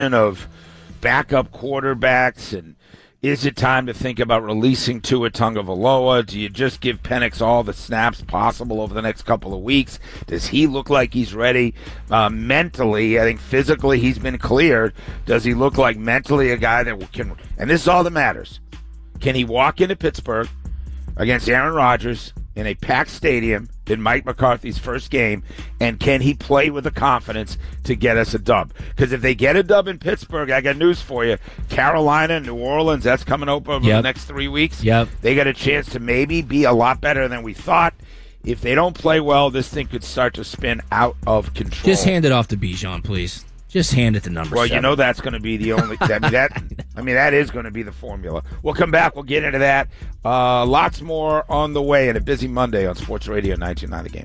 of backup quarterbacks, and is it time to think about releasing Tua Tagovailoa? Do you just give Penix all the snaps possible over the next couple of weeks? Does he look like he's ready mentally? I think physically he's been cleared. Does he look like mentally a guy that can – and this is all that matters. Can he walk into Pittsburgh against Aaron Rodgers in a packed stadium in Mike McCarthy's first game, and can he play with the confidence to get us a dub? Because if they get a dub in Pittsburgh, I got news for you. Carolina, New Orleans, that's coming up over the next 3 weeks. They got a chance to maybe be a lot better than we thought. If they don't play well, this thing could start to spin out of control. Just hand it off to Bijan, please. Just hand it to number 7. You know that's going to be the only. That is going to be the formula. We'll come back. We'll get into that. Lots more on the way, and a busy Monday on Sports Radio 99.9 The Game.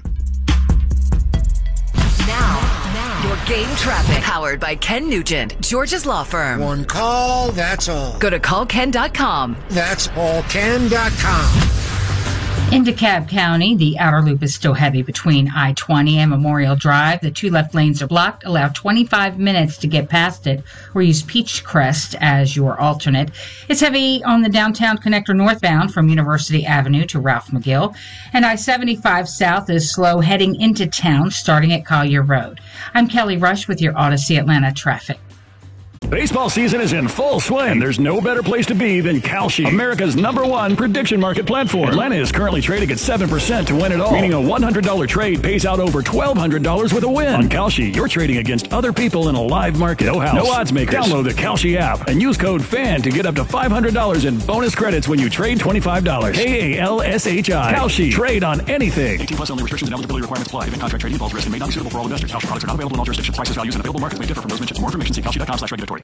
Now, your game traffic powered by Ken Nugent, George's law firm. One call, that's all. Go to callken.com. That's allken.com. In DeKalb County, the outer loop is still heavy between I-20 and Memorial Drive. The 2 left lanes are blocked. Allow 25 minutes to get past it, or use Peachcrest as your alternate. It's heavy on the downtown connector northbound from University Avenue to Ralph McGill. And I-75 south is slow heading into town, starting at Collier Road. I'm Kelly Rush with your Odyssey Atlanta traffic. Baseball season is in full swing, and there's no better place to be than Kalshi, America's #1 prediction market platform. Atlanta is currently trading at 7% to win it all, meaning a $100 trade pays out over $1,200 with a win. On Kalshi, you're trading against other people in a live market. No house, no odds makers. Download the Kalshi app and use code FAN to get up to $500 in bonus credits when you trade $25. KALSHI. Kalshi. Trade on anything. 18 plus only. Restrictions and eligibility requirements apply. Event contract trading involves risk and may not be suitable for all investors. Kalshi products are not available in all jurisdictions. Prices, values, and available markets may differ from those mentioned. For more information, see kalshi.com/regulatory.